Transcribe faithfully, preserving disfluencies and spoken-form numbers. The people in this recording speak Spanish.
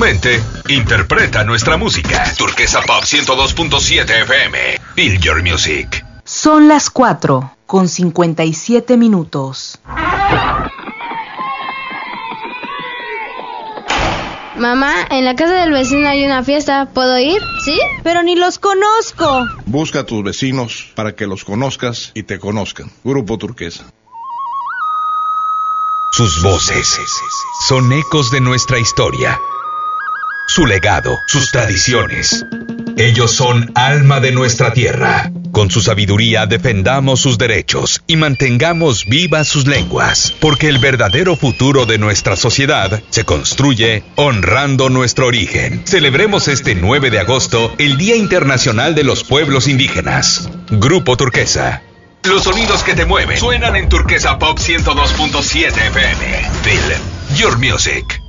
mente, interpreta nuestra música. Turquesa Pop ciento dos punto siete F M. Feel your music. Son las cuatro con cincuenta y siete minutos. Mamá, en la casa del vecino hay una fiesta, ¿puedo ir? ¿Sí? Pero ni los conozco. Busca a tus vecinos para que los conozcas y te conozcan. Grupo Turquesa. Sus voces son ecos de nuestra historia, su legado, sus tradiciones. Ellos son alma de nuestra tierra. Con su sabiduría defendamos sus derechos y mantengamos vivas sus lenguas, porque el verdadero futuro de nuestra sociedad se construye honrando nuestro origen. Celebremos este nueve de agosto el Día Internacional de los Pueblos Indígenas. Grupo Turquesa. Los sonidos que te mueven suenan en Turquesa Pop ciento dos punto siete F M. Feel your music.